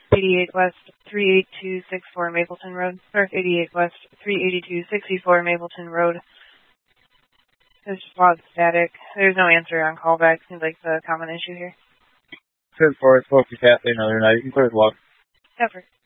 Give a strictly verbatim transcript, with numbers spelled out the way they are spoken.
eighty-eight West, three eighty-two sixty-four Mapleton Road. North eighty-eight West, three eighty-two sixty-four Mapleton Road. There's just loud static. There's no answer on callback. Seems like the common issue here. ten four, spoke to Kathy another night. You can clear the log. Effort.